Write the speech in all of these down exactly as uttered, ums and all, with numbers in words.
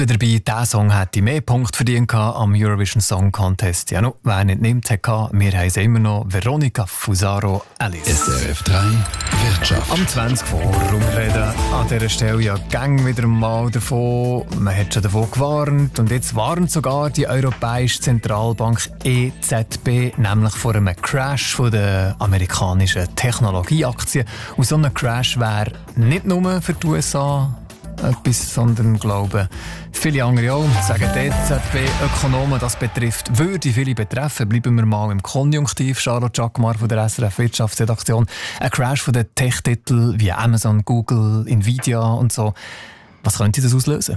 Bleibt wieder dabei, dieser Song hätte mehr Punkte verdient am Eurovision Song Contest. Ja, no, wer nicht nimmt, hat gehabt. Wir haben sie immer noch. Veronica Fusaro Alice. S R F drei Wirtschaft. Am zwanzig vor. Wir reden an dieser Stelle ja gang wieder mal davon. Man hat schon davon gewarnt. Und jetzt warnt sogar die Europäische Zentralbank E Z B, nämlich vor einem Crash von der amerikanischen Technologieaktien. Und so ein Crash wäre nicht nur für die U S A etwas, sondern glaube viele andere auch. Sagen die E Z B-Ökonomen, das betrifft, würde viele betreffen. Bleiben wir mal im Konjunktiv. Charlotte Jacquemart von der S R F-Wirtschaftsredaktion. Ein Crash von den Tech-Titeln wie Amazon, Google, Nvidia und so. Was könnte das auslösen?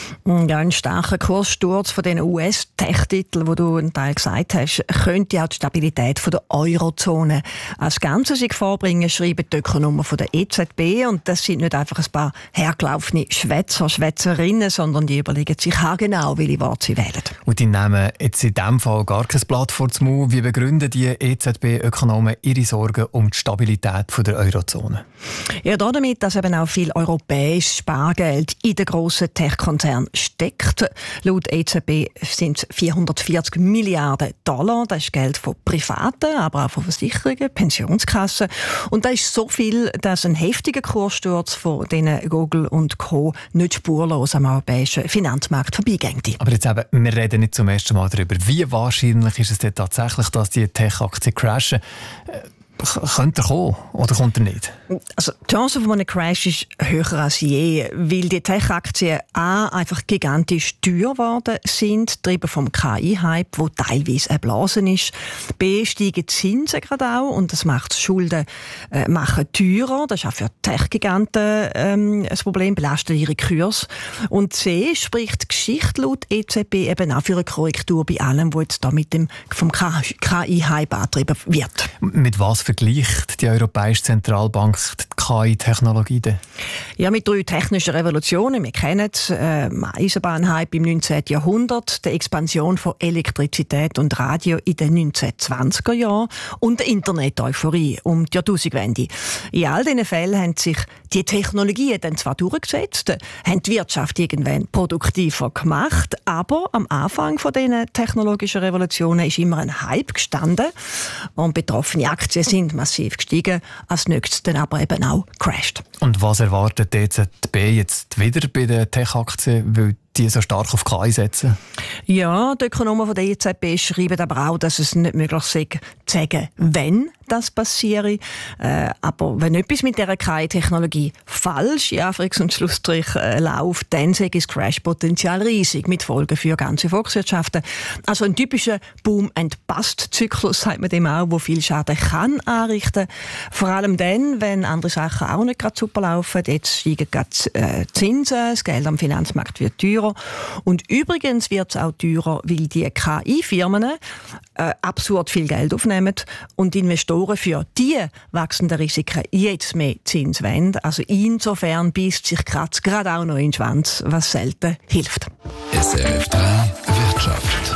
Ja, ein starker Kurssturz von den U S-Tech-Titeln, wo du einen Teil gesagt hast, könnte auch die Stabilität von der Eurozone als Ganzes in Gefahr bringen, schreiben die Ökonomen von der E Z B. Und das sind nicht einfach ein paar hergelaufene Schwätzer, Schwätzerinnen, sondern die überlegen sich auch genau, welche Worte sie wählen. Und die nehmen jetzt in diesem Fall gar kein Blatt vor den Mund. Wie begründen die E Z B-Ökonomen ihre Sorgen um die Stabilität von der Eurozone? Ja, damit, dass eben auch viel europäisches Spargeld in den grossen Tech-Konzernen steckt. Laut E Z B sind es vierhundertvierzig Milliarden Dollar. Das ist Geld von Privaten, aber auch von Versicherungen, Pensionskassen. Und das ist so viel, dass ein heftiger Kurssturz von denen Google und Co. nicht spurlos am europäischen Finanzmarkt vorbeigeht. Aber jetzt eben, wir reden nicht zum ersten Mal darüber. Wie wahrscheinlich ist es denn tatsächlich, dass die Tech-Aktien crashen? Könnte er kommen oder kommt er nicht? Also die Chance von einem Crash ist höher als je, weil die Tech-Aktien A einfach gigantisch teuer geworden sind, getrieben vom K I-Hype, der teilweise eine Blase ist. B steigen die Zinsen gerade auch und das macht die Schulden äh, machen teurer. Das ist auch für Tech-Giganten ähm, ein Problem, belastet ihre Kurs. Und C spricht die Geschichte laut E Z B eben auch für eine Korrektur bei allem, was jetzt da mit dem vom K I-Hype angetrieben wird. Mit was vergleicht die Europäische Zentralbank die K I-Technologie denn? Ja, mit drei technischen Revolutionen. Wir kennen es, äh, Eisenbahnhype im neunzehnten Jahrhundert, die Expansion von Elektrizität und Radio in den neunzehnhundertzwanziger Jahren und die Internet-Euphorie um die Jahrtausendwende. In all diesen Fällen haben sich die Technologien dann zwar durchgesetzt, haben die Wirtschaft irgendwann produktiver gemacht, aber am Anfang von diesen technologischen Revolutionen ist immer ein Hype gestanden und betroffene Aktien sind massiv gestiegen, als nächstes dann aber eben auch crasht. Und was erwartet die E Z B jetzt wieder bei den Tech-Aktien, weil die so stark auf K I setzen? Ja, die Ökonomen von der E Z B schreiben aber auch, dass es nicht möglich sei, zu sagen, wenn das passiere. Äh, aber wenn etwas mit dieser K I-Technologie falsch, in Anführungs- und Schlussstrich, äh, läuft, dann sei das Crash-Potenzial riesig, mit Folgen für ganze Volkswirtschaften. Also ein typischer Boom-and-Bust-Zyklus, sagt man dem auch, wo viel Schaden kann anrichten. Vor allem dann, wenn andere Sachen auch nicht gerade super laufen. Jetzt steigen gerade äh, Zinsen, das Geld am Finanzmarkt wird teurer. Und übrigens wird es auch teurer, weil die K I-Firmen äh, absurd viel Geld aufnehmen und Investoren für die wachsenden Risiken jetzt mehr Zins wollen. Also insofern beißt sich Kratz gerade auch noch in den Schwanz, was selten hilft. S R F drei Wirtschaft.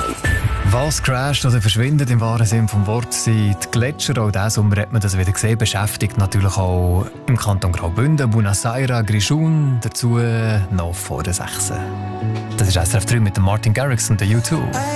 Was crasht oder verschwindet im wahren Sinn vom Wort sind die Gletscher. Auch diesen Sommer hat man das wieder gesehen. Beschäftigt natürlich auch im Kanton Graubünden, Buenos Aires, Grischun, dazu noch vor den Sechsen. Das ist S R F drei mit dem Martin Garrix und der U zwei.